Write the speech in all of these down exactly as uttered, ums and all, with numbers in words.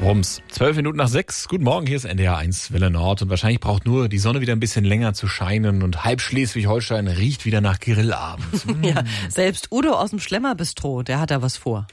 Rums. Zwölf Minuten nach sechs. Guten Morgen, hier ist N D R eins Welle Nord. Und wahrscheinlich braucht nur die Sonne wieder ein bisschen länger zu scheinen. Und halb Schleswig-Holstein riecht wieder nach Grillabend. Mm. Ja, selbst Udo aus dem Schlemmerbistro, der hat da was vor.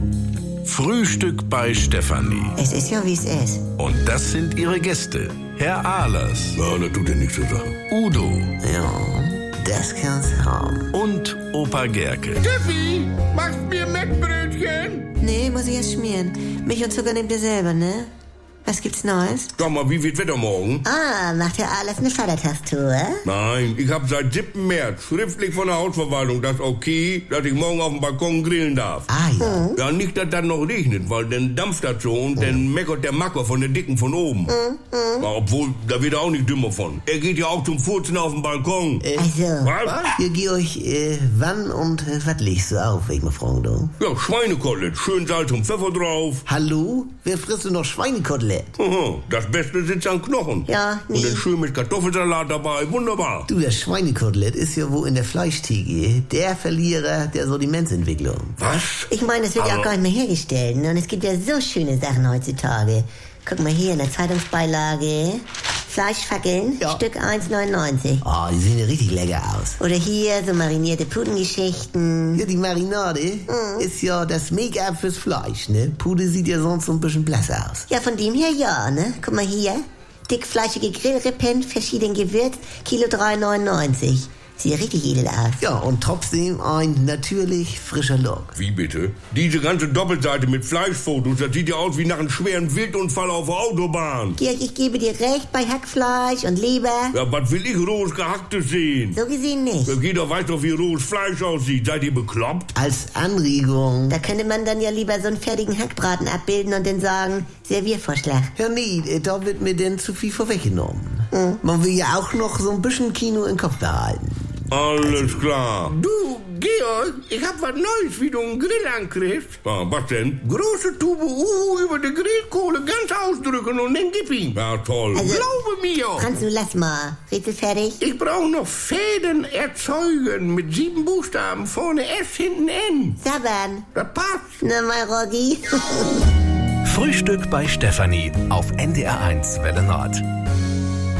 Frühstück bei Stefanie. Es ist ja, wie es ist. Und das sind ihre Gäste. Herr Ahlers. Ja, das tut ja nichts zu sagen. Udo. Ja, das kann's haben. Und Opa Gerke. Steffi, machst mir Mettbrötchen? Nee, muss ich erst schmieren. Milch und Zucker nehmt ihr selber, ne? Was gibt's Neues? Sag mal, wie wird Wetter morgen? Ah, macht ja alles eine Vatertagstour? Nein, ich habe seit siebten März schriftlich von der Hausverwaltung das okay, dass ich morgen auf dem Balkon grillen darf. Ah, ja. Ja, nicht, dass das noch regnet, weil dann dampft das so und dann meckert der Macker von den Dicken von oben. Ja, obwohl, da wird er auch nicht dümmer von. Er geht ja auch zum Furzen auf dem Balkon. Äh, also, Was? Ihr Georg, äh, wann und äh, was legst du auf, wenn ich mal fragen darf? Ja, Schweinekotelett, schön Salz und Pfeffer drauf. Hallo? Wer frisst denn noch Schweinekotelett? Aha, das Beste sitzt an Knochen. Ja, Und nee. dann schön mit Kartoffelsalat dabei, wunderbar. Du, das Schweinekotelett ist ja wo in der Fleischtheke der Verlierer der Sortimentsentwicklung. Was? Ich meine, es wird ja auch Aber- gar nicht mehr hergestellt. Ne? Und es gibt ja so schöne Sachen heutzutage. Guck mal hier in der Zeitungsbeilage. Fleischfackeln, Ja. Stück eins neunundneunzig. Ah, die sehen ja richtig lecker aus. Oder hier so marinierte Pudengeschichten. Ja, die Marinade ist ja das Make-up fürs Fleisch, ne? Pude sieht ja sonst so ein bisschen blass aus. Ja, von dem her ja, ne? Guck mal hier. Dickfleischige Grillrippen, verschieden gewürzt, Kilo drei neunundneunzig. Sieht ja richtig edel aus. Ja, und trotzdem ein natürlich frischer Look. Wie bitte? Diese ganze Doppelseite mit Fleischfotos, das sieht ja aus wie nach einem schweren Wildunfall auf der Autobahn. Georg, ich gebe dir recht bei Hackfleisch und Leber. Ja, was will ich rohes Gehacktes sehen? So gesehen nicht. Ja, jeder weiß doch, wie rohes Fleisch aussieht. Seid ihr bekloppt? Als Anregung. Da könnte man dann ja lieber so einen fertigen Hackbraten abbilden und dann sagen, Serviervorschlag. Ja, nee, äh, da wird mir denn zu viel vorweggenommen. Man will ja auch noch so ein bisschen Kino im Kopf behalten. Alles klar. Du, Georg, ich hab was Neues, wie du einen Grill ankriegst. Ah, was denn? Große Tube Uhu über die Grillkohle ganz ausdrücken und dann gib ihn. Ja, toll. Also- Glaube mir. Franz, du lass mal. Rätsel fertig? Ich brauche noch Fäden erzeugen mit sieben Buchstaben. Vorne S, hinten N. Saban. Das passt. Na, mein Roggi. Frühstück bei Stefanie auf N D R eins Welle Nord.